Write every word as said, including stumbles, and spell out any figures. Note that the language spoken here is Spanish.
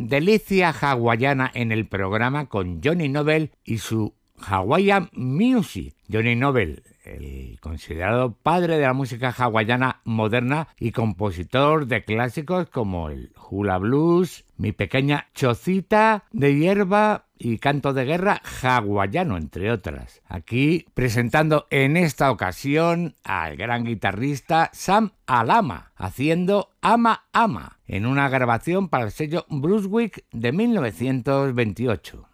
delicia hawaiana en el programa con Johnny Nobel y su Hawaiian Music. Johnny Nobel, el considerado padre de la música hawaiana moderna y compositor de clásicos como el Hula Blues, Mi Pequeña Chocita de Hierba y Canto de Guerra hawaiano, entre otras. Aquí presentando en esta ocasión al gran guitarrista Sam Alama, haciendo Ama Ama, en una grabación para el sello Brunswick de mil novecientos veintiocho.